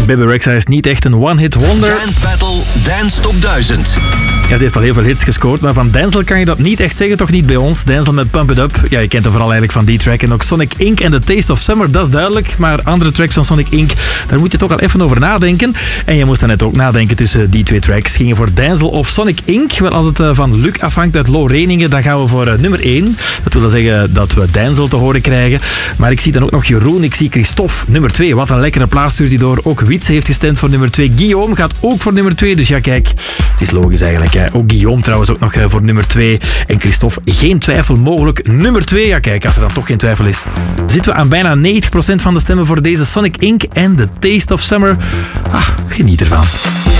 Bebe Rexha is niet echt een one-hit wonder. Dance Battle Dance Top 1000. Ja, ze heeft al heel veel hits gescoord, maar van Denzel kan je dat niet echt zeggen, toch niet bij ons. Denzel met Pump It Up, ja, je kent hem vooral eigenlijk van die track. En ook Sonic Inc. en The Taste of Summer, dat is duidelijk. Maar andere tracks van Sonic Inc., daar moet je toch al even over nadenken. En je moest dan net ook nadenken tussen die twee tracks. Ging je voor Denzel of Sonic Inc.? Wel, als het van Luc afhangt uit Loo-Reningen, dan gaan we voor nummer 1. Dat wil zeggen dat we Denzel te horen krijgen. Maar ik zie dan ook nog Jeroen, ik zie Christophe, nummer 2. Wat een lekkere plaats stuurt hij door. Ook Wietse heeft gestemd voor nummer 2. Guillaume gaat ook voor nummer 2. Dus ja, kijk, het is logisch eigenlijk. Hè. Ook Guillaume trouwens ook nog voor nummer 2. En Christophe, geen twijfel mogelijk. Nummer 2, ja kijk, als er dan toch geen twijfel is. Zitten we aan bijna 90% van de stemmen voor deze Sonic Inc. en The Taste of Summer. Geniet ervan.